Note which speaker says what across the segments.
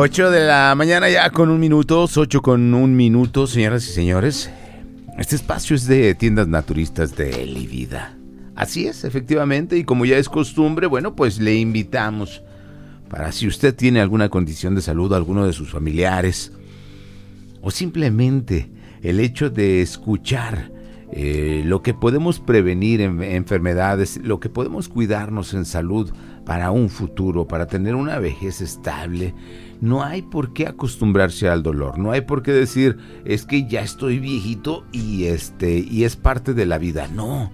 Speaker 1: 8 de la mañana ya con 1 minuto, 8 con 1 minuto, señoras y señores. Este espacio es de Tiendas Naturistas de Elivida. Así es, efectivamente, y como ya es costumbre, bueno, pues le invitamos para si usted tiene alguna condición de salud, alguno de sus familiares, o simplemente el hecho de escuchar lo que podemos prevenir en enfermedades, lo que podemos cuidarnos en salud para un futuro, para tener una vejez estable. No hay por qué acostumbrarse al dolor, no hay por qué decir, es que ya estoy viejito y es parte de la vida. No,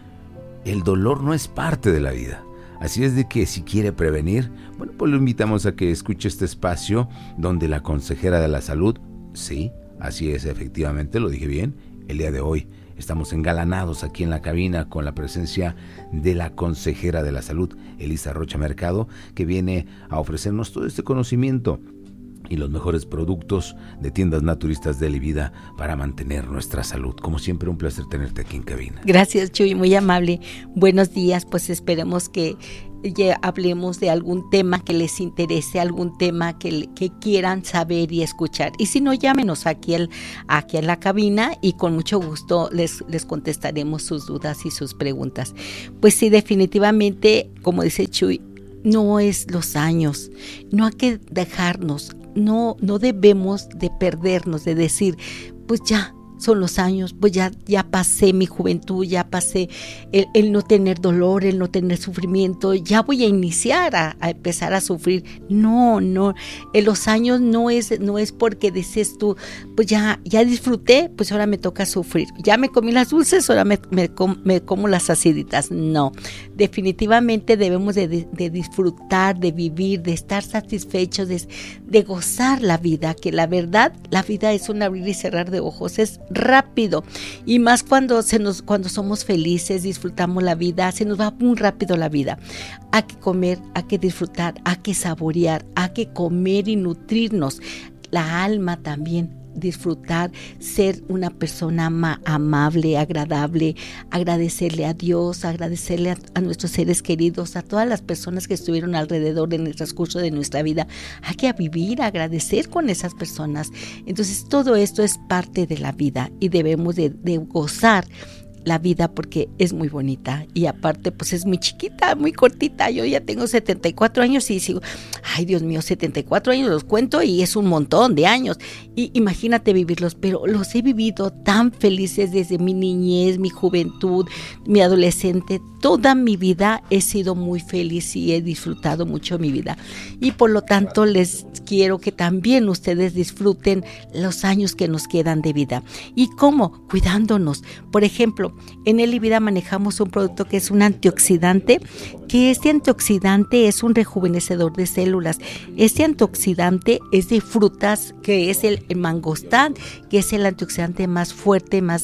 Speaker 1: el dolor no es parte de la vida. Así es de que si quiere prevenir, bueno, pues lo invitamos a que escuche este espacio donde la consejera de la salud, sí, así es, efectivamente, lo dije bien, el día de hoy estamos engalanados aquí en la cabina con la presencia de la consejera de la salud, Elisa Rocha Mercado, que viene a ofrecernos todo este conocimiento y los mejores productos de Tiendas Naturistas de Elivida para mantener nuestra salud. Como siempre, un placer tenerte aquí en cabina.
Speaker 2: Gracias, Chuy, muy amable. Buenos días, pues esperemos que ya hablemos de algún tema que les interese, algún tema que quieran saber y escuchar. Y si no, llámenos aquí en la cabina y con mucho gusto les contestaremos sus dudas y sus preguntas. Pues sí, definitivamente, como dice Chuy, no es los años, no hay que dejarnos, no debemos de perdernos, de decir, pues ya son los años, pues ya pasé mi juventud, ya pasé el no tener dolor, el no tener sufrimiento, ya voy a iniciar a empezar a sufrir. No, en los años no es porque dices tú, pues ya disfruté, pues ahora me toca sufrir. Ya me comí las dulces, ahora me como las aciditas. No, definitivamente debemos de disfrutar, de vivir, de estar satisfechos, de gozar la vida, que la verdad, la vida es un abrir y cerrar de ojos, es rápido, y más cuando somos felices, disfrutamos la vida, se nos va muy rápido la vida. Hay que comer, hay que disfrutar, hay que saborear, hay que comer y nutrirnos. La alma también, disfrutar, ser una persona amable, agradable, agradecerle a Dios, agradecerle a nuestros seres queridos, a todas las personas que estuvieron alrededor en el transcurso de nuestra vida. Hay que vivir, agradecer con esas personas. Entonces todo esto es parte de la vida y debemos de gozar la vida porque es muy bonita y aparte pues es muy chiquita, muy cortita. Yo ya tengo 74 años y sigo, ay Dios mío, 74 años los cuento y es un montón de años, y imagínate vivirlos, pero los he vivido tan felices desde mi niñez, mi juventud, mi adolescente, toda mi vida he sido muy feliz y he disfrutado mucho mi vida, y por lo tanto les quiero que también ustedes disfruten los años que nos quedan de vida. ¿Y cómo? Cuidándonos. Por ejemplo, en Elivida manejamos un producto que es un antioxidante, que este antioxidante es un rejuvenecedor de células. Este antioxidante es de frutas, que es el mangostán, que es el antioxidante más fuerte, más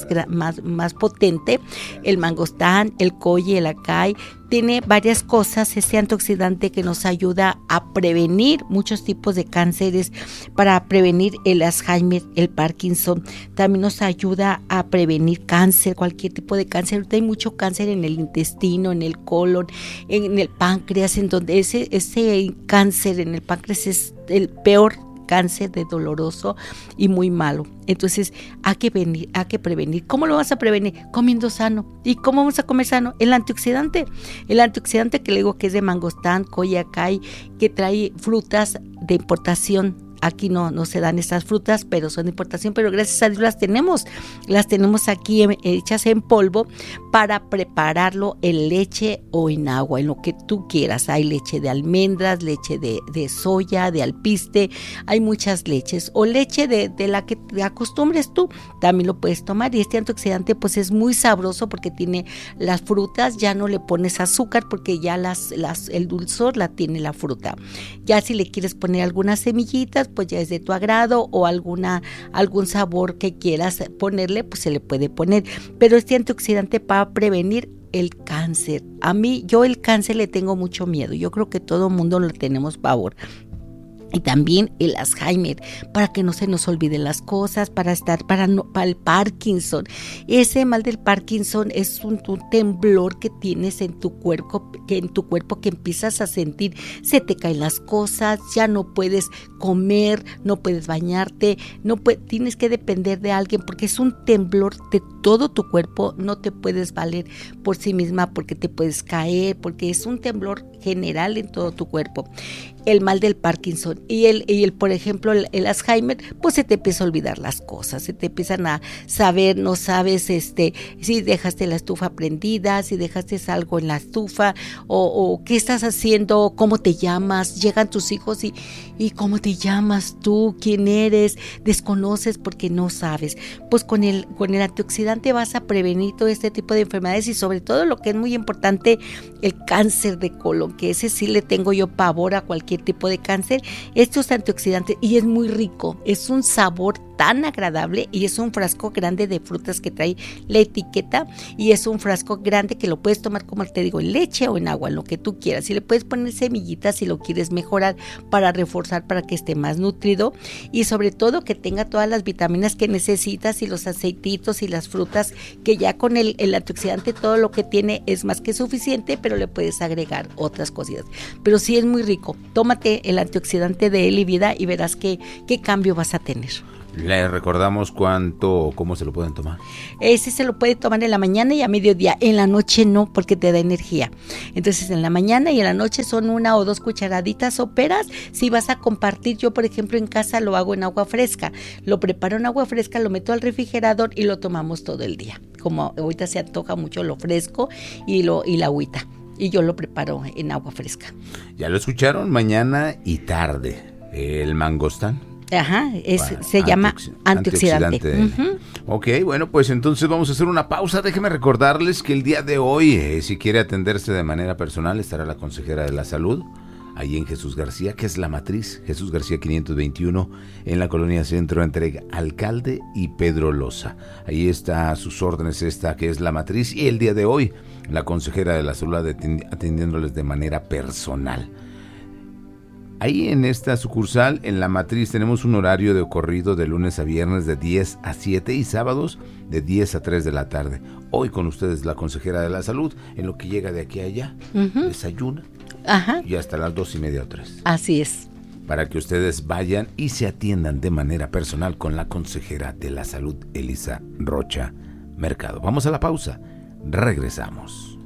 Speaker 2: potente. El mangostán, el colle, el acai, tiene varias cosas, este antioxidante que nos ayuda a prevenir muchos tipos de cánceres, para prevenir el Alzheimer, el Parkinson. También nos ayuda a prevenir cáncer, cualquier tipo de cáncer. Ahorita hay mucho cáncer en el intestino, en el colon, en el páncreas, en donde ese cáncer en el páncreas es el peor cáncer, de doloroso y muy malo. Entonces hay que prevenir. ¿Cómo lo vas a prevenir? Comiendo sano. ¿Y cómo vamos a comer sano? El antioxidante que le digo que es de mangostán, colla, acai, que trae frutas de importación. Aquí no se dan estas frutas, pero son de importación, pero gracias a Dios las tenemos aquí hechas en polvo para prepararlo en leche o en agua, en lo que tú quieras. Hay leche de almendras, leche de soya, de alpiste, hay muchas leches, o leche de la que te acostumbres tú, también lo puedes tomar. Y este antioxidante pues es muy sabroso porque tiene las frutas, ya no le pones azúcar porque ya el dulzor la tiene la fruta. Ya si le quieres poner algunas semillitas, pues ya es de tu agrado, o algún sabor que quieras ponerle, pues se le puede poner. Pero este antioxidante para prevenir el cáncer. Yo el cáncer le tengo mucho miedo. Yo creo que todo mundo le tenemos pavor. Y también el Alzheimer, para que no se nos olviden las cosas, para el Parkinson. Ese mal del Parkinson es un temblor que tienes en tu cuerpo, que empiezas a sentir, se te caen las cosas, ya no puedes comer, no puedes bañarte, tienes que depender de alguien, porque es un temblor de todo tu cuerpo, no te puedes valer por sí misma, porque te puedes caer, porque es un temblor general en todo tu cuerpo. El mal del Parkinson y por ejemplo, el Alzheimer, pues se te empieza a olvidar las cosas, se te empiezan a saber, no sabes si dejaste la estufa prendida, si dejaste algo en la estufa, o qué estás haciendo, cómo te llamas, llegan tus hijos y cómo te llamas tú, quién eres, desconoces porque no sabes. Pues con el antioxidante vas a prevenir todo este tipo de enfermedades y sobre todo lo que es muy importante, el cáncer de colon, que ese sí le tengo yo pavor a cualquier tipo de cáncer. Estos antioxidantes, y es muy rico, es un sabor tan agradable y es un frasco grande de frutas que trae la etiqueta y es un frasco grande que lo puedes tomar, como te digo, en leche o en agua, en lo que tú quieras, y le puedes poner semillitas si lo quieres mejorar para reforzar, para que esté más nutrido y sobre todo que tenga todas las vitaminas que necesitas y los aceititos y las frutas, que ya con el antioxidante todo lo que tiene es más que suficiente, pero le puedes agregar otras cositas, pero sí es muy rico. Tómate el antioxidante de Elivida y verás qué cambio vas a tener.
Speaker 1: ¿Le recordamos cómo se lo pueden tomar?
Speaker 2: Ese se lo puede tomar en la mañana y a mediodía. En la noche no, porque te da energía. Entonces en la mañana y en la noche son 1 o 2 cucharaditas soperas. Si vas a compartir, yo por ejemplo en casa lo hago en agua fresca. Lo preparo en agua fresca, lo meto al refrigerador y lo tomamos todo el día. Como ahorita se antoja mucho lo fresco y la agüita. Y yo lo preparo en agua fresca.
Speaker 1: Ya lo escucharon, mañana y tarde. El mangostán.
Speaker 2: Ajá, se llama antioxidante. Uh-huh.
Speaker 1: Ok, bueno, pues entonces vamos a hacer una pausa. Déjenme recordarles que el día de hoy, si quiere atenderse de manera personal, estará la consejera de la salud, ahí en Jesús García, que es La Matriz, Jesús García 521, en la Colonia Centro, entre Alcalde y Pedro Loza. Ahí está a sus órdenes esta que es La Matriz, y el día de hoy, la consejera de la salud atendiéndoles de manera personal. Ahí en esta sucursal, en La Matriz, tenemos un horario de corrido de lunes a viernes de 10 a 7 y sábados de 10 a 3 de la tarde. Hoy con ustedes la consejera de la salud, en lo que llega de aquí a allá, desayuna, y hasta las 2:30 o 3.
Speaker 2: Así es.
Speaker 1: Para que ustedes vayan y se atiendan de manera personal con la consejera de la salud, Elisa Rocha Mercado. Vamos a la pausa, regresamos.